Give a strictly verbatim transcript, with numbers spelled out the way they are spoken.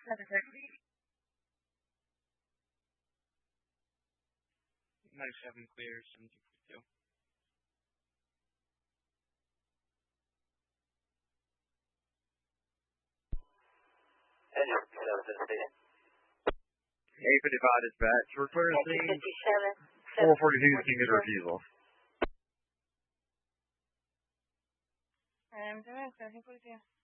ninety-seven clear, seven two two. eight fifty-five dispatch. We're clear to scene. four forty-two can get a refusal. I'm doing seven forty-two.